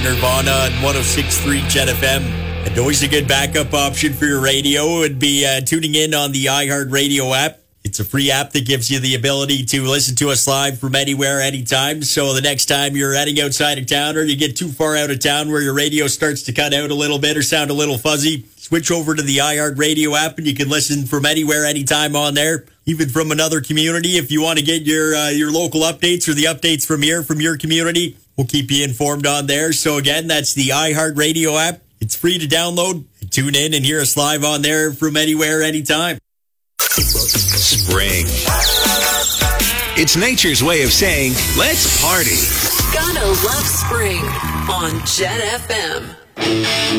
Nirvana on 106.3 Jet FM. And always a good backup option for your radio would be tuning in on the iHeartRadio app. It's a free app that gives you the ability to listen to us live from anywhere, anytime. So the next time you're heading outside of town or you get too far out of town where your radio starts to cut out a little bit or sound a little fuzzy, switch over to the iHeartRadio app and you can listen from anywhere, anytime on there, even from another community. If you want to get your local updates or the updates from your community, we'll keep you informed on there. So again, that's the iHeartRadio app. It's free to download. Tune in and hear us live on there from anywhere, anytime. Spring. It's nature's way of saying, let's party. Gotta love spring on Jet FM.